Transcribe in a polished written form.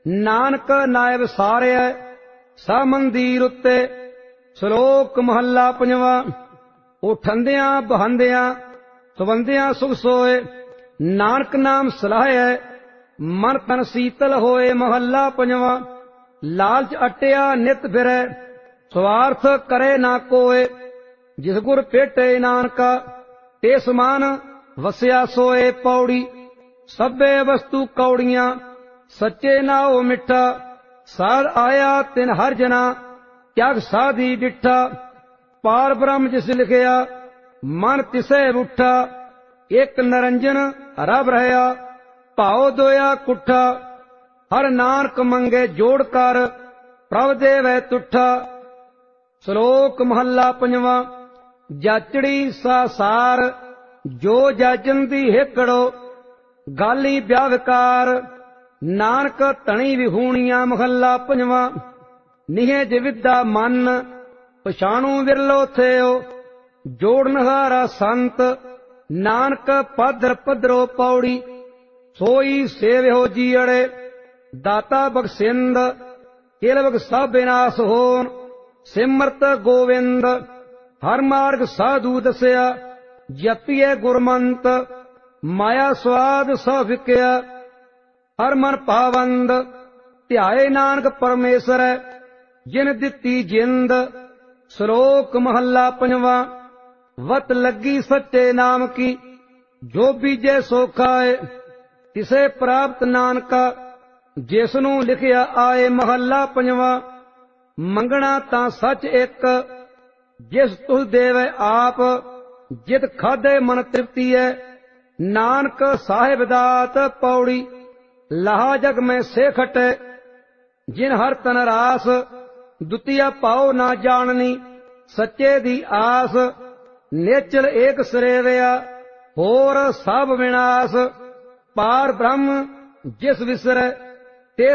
ਨਾਨਕ ਨਾਇਬ ਸਾਰਿਆ ਸਾ ਮੰਦੀਰ ਉੱਤੇ। ਸ਼ਲੋਕ ਮਹੱਲਾ ਪੰਜਵਾਂ। ਉਠੰਦਿਆਂ ਬਹੰਦਿਆਂ ਸਵੰਦਿਆਂ ਸੁਖ ਸੋਏ, ਨਾਨਕ ਨਾਮ ਸਲਾਹਿਐ ਮਨ ਤਨ ਸੀਤਲ ਹੋਏ। ਮਹੱਲਾ ਪੰਜਵਾਂ। ਲਾਲਚ ਅਟਿਆ ਨਿਤ ਫਿਰੈ, ਸਵਾਰਥ ਕਰੇ ਨਾ ਕੋਏ। ਜਿਸ ਗੁਰ ਭੇਟੇ ਨਾਨਕਾ, ਤੇ ਸਮਾਨ ਵਸਿਆ ਸੋਏ। ਪੌੜੀ। ਸਭੇ ਵਸਤੂ ਕੌੜੀਆਂ, ਸੱਚੇ ਨਾਉ ਮਿੱਠਾ। ਸਾਧ ਆਇਆ ਤਿਨ ਹਰ ਜਨਾ, ਕਿਆ ਸਾਧੀ ਡਿਠਾ। ਪਾਰ ਬ੍ਰਹਮ ਜਿਸ ਲਿਖਿਆ, ਮਨ ਤਿਸੈ ਉੱਠਾ। ਇੱਕ ਨਰੰਜਨ ਰਬ ਰਹਿਆ, ਭਾਉ ਦੋਇਆ ਕੁੱਠਾ। ਹਰ ਨਾਨਕ ਮੰਗੇ ਜੋੜ ਕਰ, ਪ੍ਰਭ ਦੇਵੈ ਤੁਠਾ। ਸ਼ਲੋਕ ਮਹੱਲਾ ਪੰਜਵਾਂ। ਜਾਚੜੀ ਸਾ ਸਾਰ, ਜੋ ਜਾਚਨ ਦੀ ਹੇਕੜੋ। ਗਾਲੀ ਵਿਆਹ ਵਿਕਾਰ, ਨਾਨਕ ਧਣੀ ਵਿਹੂਣੀਆਂ। ਮਹੱਲਾ ਪੰਜਵਾਂ। ਨਿਹਜ ਵਿਦਾ ਮਨ, ਪਛਾਣੂ ਵਿਰਲੋ ਥਿਓ। ਜੋੜਨਹਾਰਾ ਸੰਤ, ਨਾਨਕ ਪਾਦਰ ਪਦਰੋ। ਪੌੜੀ। ਸੋਈ ਸੇਵਿਓ ਜੀਅੜੇ, ਦਾਤਾ ਬਖਸ਼ਿੰਦ। ਕਿਲਵਗ ਸਭ ਵਿਨਾਸ਼ ਹੋਨ, ਸਿਮਰਤ ਗੋਵਿੰਦ। ਹਰ ਮਾਰਗ ਸਾਧੂ ਦਸਿਆ, ਜਪੀਏ ਗੁਰਮੰਤ। ਮਾਇਆ ਸਵਾਦ ਸਭ ਵਿਕਿਆ, ਹਰ ਮਨ ਪਾਵੰਦ। ਧਿਆਏ ਨਾਨਕ ਪਰਮੇਸ਼ਰੈ, ਜਿਨ ਦਿੱਤੀ ਜਿੰਦ। ਸ਼ਲੋਕ ਮਹੱਲਾ ਪੰਜਵਾਂ। ਵਤ ਲੱਗੀ ਸੱਚੇ ਨਾਮ ਕੀ, ਜੋ ਬੀਜੇ ਸੋ ਖਾਏ। ਤਿਸੇ ਪ੍ਰਾਪਤ ਨਾਨਕਾ, ਜਿਸ ਨੂੰ ਲਿਖਿਆ ਆਏ। ਮਹੱਲਾ ਪੰਜਵਾਂ। ਮੰਗਣਾ ਤਾਂ ਸੱਚ ਇੱਕ, ਜਿਸ ਤੁਸ ਦੇਵੈ ਆਪ। ਜਿਤ ਖਾਧੇ ਮਨ ਤ੍ਰਿਪਤੀ ਹੈ, ਨਾਨਕ ਸਾਹਿਬ ਦਾਤ। ਪੌੜੀ। ਲਾਹਾ ਜਗ ਮੈਂ ਸੇ ਖਟੈ, ਜਿਨ ਹਰ ਤਨ ਰਾਸ। ਦੁਤੀਆ ਭਾਉ ਨਾ ਜਾਣਨੀ, ਸੱਚੇ ਦੀ ਆਸ। ਨੇਚਲ ਏਕ ਸਰੇਵਿਆ, ਹੋਰ ਸਭ ਵਿਨਾਸ਼। ਪਾਰ ਬ੍ਰਹਮ ਜਿਸ ਵਿਸਰੈ,